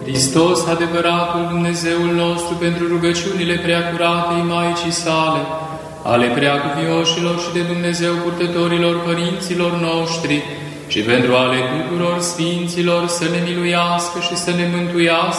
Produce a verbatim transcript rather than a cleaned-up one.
Hristos, adevăratul Dumnezeul nostru, pentru rugăciunile preacuratei Maicii sale, ale preacuvioșilor și de Dumnezeu purtătorilor părinților noștri, și pentru ale tuturor sfinților, să ne miluiască și să ne mântuiască